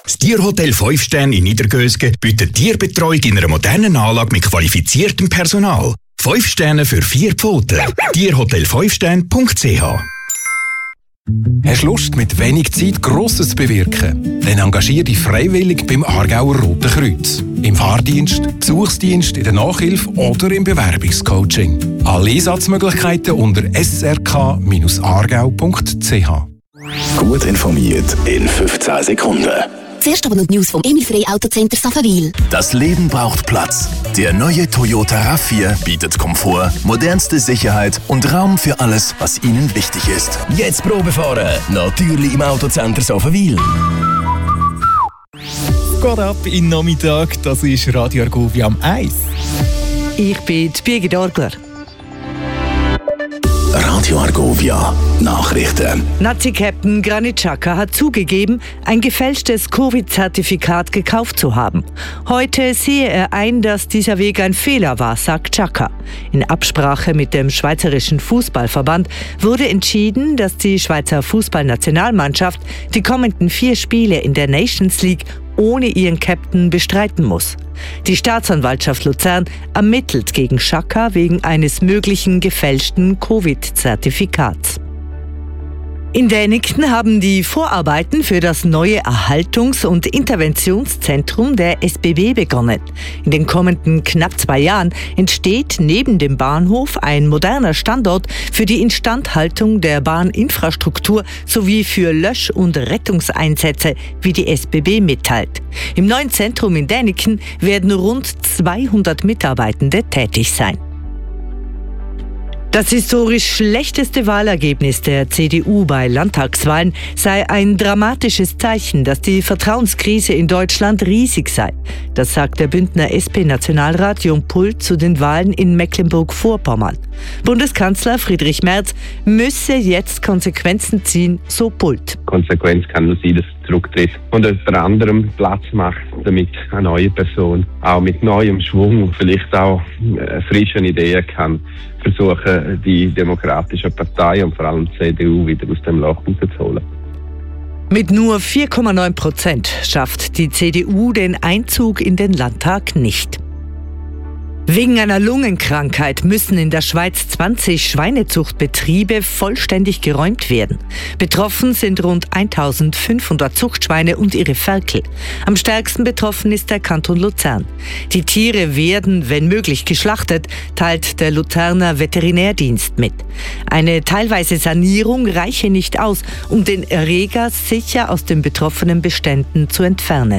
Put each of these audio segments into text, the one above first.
Das Tierhotel 5 Sterne in Niedergösgen bietet Tierbetreuung in einer modernen Anlage mit qualifiziertem Personal. 5 Sterne für 4 Pfoten. Tierhotel5sterne.ch. Hast du Lust, mit wenig Zeit Grosses zu bewirken? Dann engagiere dich freiwillig beim Aargauer Roten Kreuz. Im Fahrdienst, Besuchsdienst, in der Nachhilfe oder im Bewerbungscoaching. Alle Einsatzmöglichkeiten unter srk-aargau.ch. Gut informiert in 15 Sekunden. Zuerst aber noch die News vom Emil Frey Autocenter Safenwil. Das Leben braucht Platz. Der neue Toyota RAV4 bietet Komfort, modernste Sicherheit und Raum für alles, was Ihnen wichtig ist. Jetzt Probe fahren, natürlich im Autocenter Safenwil. Geht ab in Nachmittag, das ist Radio Argovia am 1. Ich bin die Birgit Orgler. Radio Argovia, Nachrichten. Nazi-Captain Granit Xhaka hat zugegeben, ein gefälschtes Covid-Zertifikat gekauft zu haben. Heute sehe er ein, dass dieser Weg ein Fehler war, sagt Xhaka. In Absprache mit dem Schweizerischen Fußballverband wurde entschieden, dass die Schweizer Fußballnationalmannschaft die kommenden 4 Spiele in der Nations League ohne ihren Captain bestreiten muss. Die Staatsanwaltschaft Luzern ermittelt gegen Xhaka wegen eines möglichen gefälschten Covid-Zertifikats. In Däniken haben die Vorarbeiten für das neue Erhaltungs- und Interventionszentrum der SBB begonnen. In den kommenden knapp 2 Jahren entsteht neben dem Bahnhof ein moderner Standort für die Instandhaltung der Bahninfrastruktur sowie für Lösch- und Rettungseinsätze, wie die SBB mitteilt. Im neuen Zentrum in Däniken werden rund 200 Mitarbeitende tätig sein. Das historisch schlechteste Wahlergebnis der CDU bei Landtagswahlen sei ein dramatisches Zeichen, dass die Vertrauenskrise in Deutschland riesig sei. Das sagt der Bündner SP-Nationalrat Jon Pult zu den Wahlen in Mecklenburg-Vorpommern. Bundeskanzler Friedrich Merz müsse jetzt Konsequenzen ziehen, so Pult. Konsequenz kann nur sein, dass er zurücktritt und jemand anderem Platz macht, damit eine neue Person auch mit neuem Schwung und vielleicht auch frischen Ideen kann versuchen, die demokratischen Parteien und vor allem die CDU wieder aus dem Loch rauszuholen. Mit nur 4,9% schafft die CDU den Einzug in den Landtag nicht. Wegen einer Lungenkrankheit müssen in der Schweiz 20 Schweinezuchtbetriebe vollständig geräumt werden. Betroffen sind rund 1500 Zuchtschweine und ihre Ferkel. Am stärksten betroffen ist der Kanton Luzern. Die Tiere werden, wenn möglich, geschlachtet, teilt der Luzerner Veterinärdienst mit. Eine teilweise Sanierung reiche nicht aus, um den Erreger sicher aus den betroffenen Beständen zu entfernen.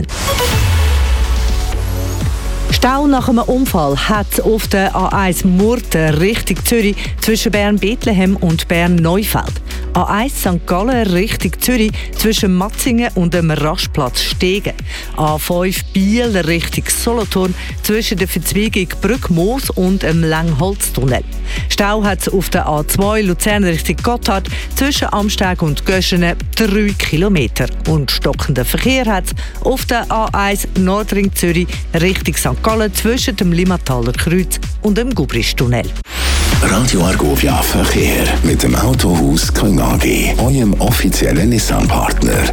Stau nach einem Unfall hat auf der A1 Murten Richtung Zürich zwischen Bern-Bethlehem und Bern-Neufeld. A1 St. Gallen Richtung Zürich zwischen Matzingen und dem Rastplatz Stegen. A5 Biel Richtung Solothurn zwischen der Verzweigung Brückmoos und dem Langholztunnel. Stau hat es auf der A2 Luzern Richtung Gotthard zwischen Amsteg und Göschene 3 Kilometer. Und stockender Verkehr hat es auf der A1 Nordring Zürich Richtung St. Gallen zwischen dem Limmataler Kreuz und dem Gubristunnel. Radio Argovia Verkehr mit dem Autohaus Küng AG, eurem offiziellen Nissan-Partner.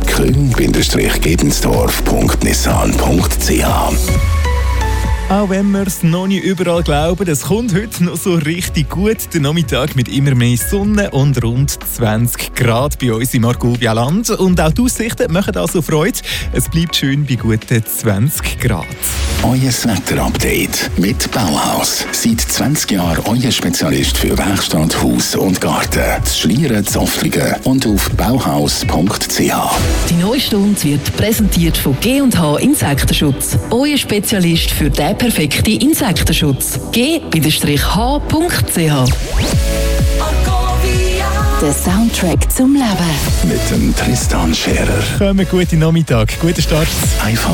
küng-gebensdorf.nissan.ch. Auch wenn wir es noch nicht überall glauben, es kommt heute noch so richtig gut. Der Nachmittag mit immer mehr Sonne und rund 20 Grad bei uns im Argovia-Land. Und auch die Aussichten machen also Freude. Es bleibt schön bei guten 20 Grad. Euer Wetterupdate mit Bauhaus. Seit 20 Jahren euer Spezialist für Werkstatt, Haus und Garten. Das Schlieren, Zoftlingen und auf bauhaus.ch. Die neue Stunde wird präsentiert von G&H Insektenschutz. Euer Spezialist für den perfekten Insektenschutz. G-H.ch. Der Soundtrack zum Leben. Mit dem Tristan Scherer. Kommen guten Nachmittag, guten Start. Einfach